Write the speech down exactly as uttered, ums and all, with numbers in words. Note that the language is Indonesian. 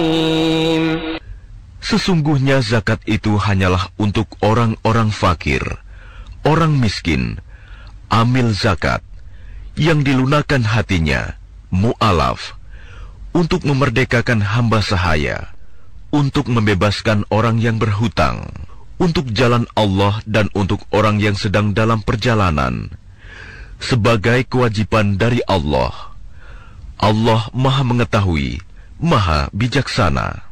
Sesungguhnya zakat itu hanyalah untuk orang-orang fakir, orang miskin, amil zakat, yang dilunakan hatinya, mu'alaf, untuk memerdekakan hamba sahaya, untuk membebaskan orang yang berhutang, untuk jalan Allah dan untuk orang yang sedang dalam perjalanan, sebagai kewajiban dari Allah. Allah Maha Mengetahui, Maha Bijaksana.